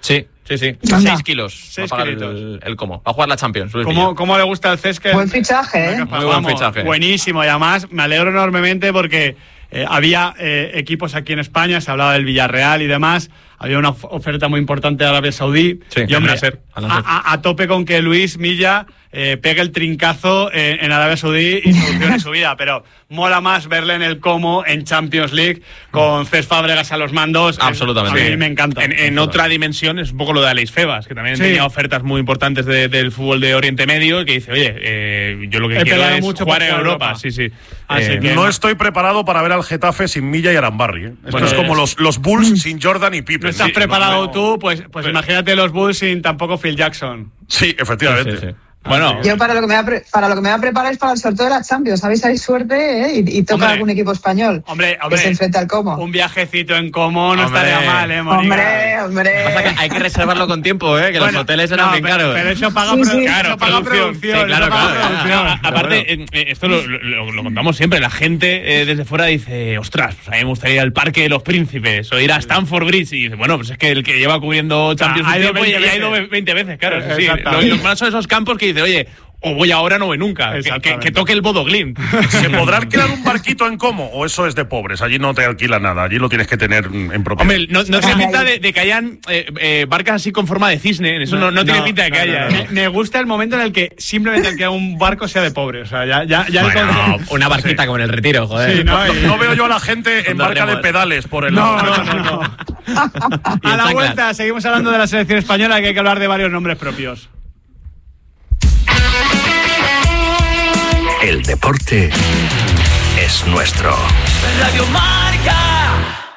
Sí. 6 kilos. 6 kilitos. El Como. Va a jugar la Champions. ¿Cómo le gusta el Cesque? Buen fichaje, ¿eh? Muy buen fichaje. Buenísimo. Y además me alegro enormemente porque había equipos aquí en España, se hablaba del Villarreal y demás. Había una oferta muy importante de Arabia Saudí. Sí, y hombre, a tope con que Luis Milla pegue el trincazo en Arabia Saudí y solucione su vida. Pero mola más verle en el Como, en Champions League, con Cesc Fábregas a los mandos. Absolutamente. A mí me encanta. En otra dimensión es un poco lo de Aleix Febas, que también tenía ofertas muy importantes del fútbol de Oriente Medio, que dice, oye, yo lo que quiero es jugar en Europa. Sí. Así que no estoy preparado para ver al Getafe sin Milla y Arambarri. Esto es como los Bulls sin Jordan y Pippen. ¿No estás preparado tú? Pues imagínate los Bulls sin tampoco Phil Jackson. Sí, efectivamente. Sí. Bueno, yo para lo que me voy a preparar es para el sorteo de la Champions. ¿Sabéis? Hay suerte, ¿eh? Y toca algún equipo español que se enfrenta al Como. Un viajecito en Como no estaría mal, Mónica. Hombre. Pasa que hay que reservarlo con tiempo, que los hoteles eran bien caros. Pero eso paga producción. Sí, claro. Aparte, esto lo contamos siempre. La gente desde fuera dice, ostras, pues a mí me gustaría ir al Parque de los Príncipes o ir a Stamford Bridge. Y dice, bueno, pues es que el que lleva cubriendo Champions ha ido 20 veces, claro. Los malos son esos campos que dice, oye, o voy ahora no voy nunca, que toque el Bodo Glimt. ¿Se podrá alquilar un barquito en Como o eso es de pobres? Allí no te alquila nada, allí lo tienes que tener en propiedad. Hombre, no tiene pinta de que hayan barcas así con forma de cisne, eso no tiene pinta de que haya. Me gusta el momento en el que simplemente que un barco sea de pobres, o sea, ya bueno, una barquita como en el Retiro, joder. Sí, no veo yo a la gente en barca de pedales por el lado. No. A la vuelta seguimos hablando de la selección española, que hay que hablar de varios nombres propios. El deporte es nuestro. Radio Marca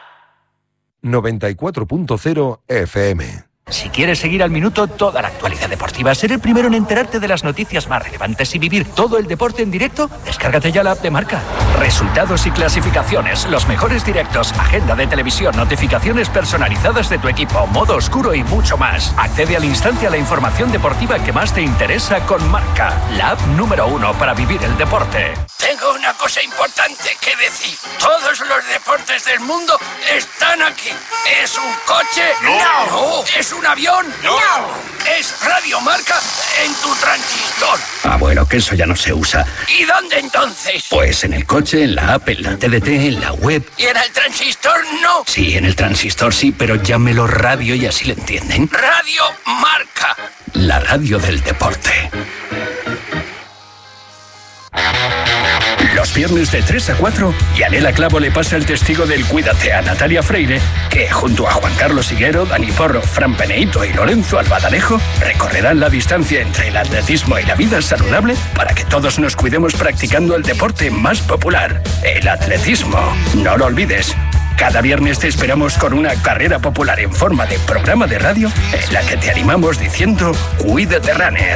94.0 FM. Si quieres seguir al minuto toda la actualidad deportiva, ser el primero en enterarte de las noticias más relevantes y vivir todo el deporte en directo, descárgate ya la app de Marca. Resultados y clasificaciones, los mejores directos, agenda de televisión, notificaciones personalizadas de tu equipo, modo oscuro y mucho más. Accede al instante a la información deportiva que más te interesa con Marca, la app número 1 para vivir el deporte. Tengo una cosa importante que decir. Todos los deportes del mundo están aquí. ¿Es un coche? No. ¿Es un avión? No. ¿Es Radio Marca en tu transistor? Ah, bueno, que eso ya no se usa. ¿Y dónde entonces? Pues en el coche, en la app, en la TDT, en la web. ¿Y en el transistor no? Sí, en el transistor sí, pero llámelo radio y así le entienden. Radio Marca. La radio del deporte. Los viernes de 3 a 4, Yanela Clavo le pasa el testigo del Cuídate a Natalia Freire, que junto a Juan Carlos Higuero, Dani Porro, Fran Peneito y Lorenzo Albadalejo recorrerán la distancia entre el atletismo y la vida saludable para que todos nos cuidemos practicando el deporte más popular, el atletismo. No lo olvides. Cada viernes te esperamos con una carrera popular en forma de programa de radio en la que te animamos diciendo Cuídate Runner.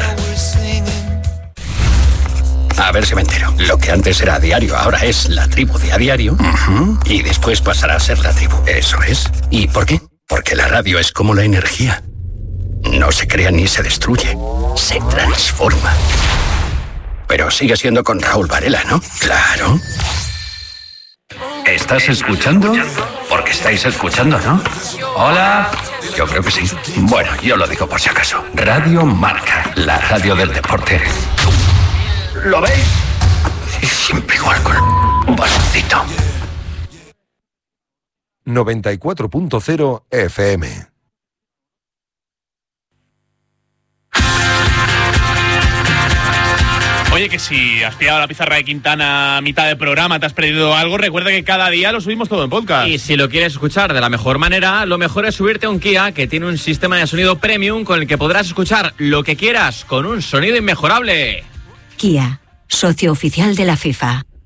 A ver si me entero. Lo que antes era diario ahora es La Tribu de a diario. Y después pasará a ser La Tribu. Eso es. ¿Y por qué? Porque la radio es como la energía. No se crea ni se destruye. Se transforma. Pero sigue siendo con Raúl Varela, ¿no? Claro. ¿Estás escuchando? Porque estáis escuchando, ¿no? Hola. Yo creo que sí. Bueno, yo lo digo por si acaso. Radio Marca, la radio del deporte. ¿Lo veis? Siempre igual con un bastoncito. 94.0 FM. Oye, que si has pillado la pizarra de Quintana a mitad de programa, te has perdido algo, recuerda que cada día lo subimos todo en podcast. Y si lo quieres escuchar de la mejor manera, lo mejor es subirte a un Kia que tiene un sistema de sonido premium con el que podrás escuchar lo que quieras con un sonido inmejorable. Kia, socio oficial de la FIFA.